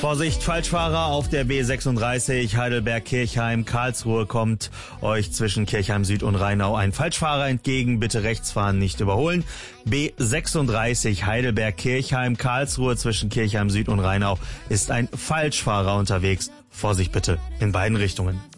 Vorsicht, Falschfahrer auf der B36 Heidelberg-Kirchheim. Karlsruhe kommt euch zwischen Kirchheim Süd und Rheinau ein Falschfahrer entgegen. Bitte rechts fahren, nicht überholen. B36 Heidelberg-Kirchheim, Karlsruhe zwischen Kirchheim Süd und Rheinau ist ein Falschfahrer unterwegs. Vorsicht bitte in beiden Richtungen.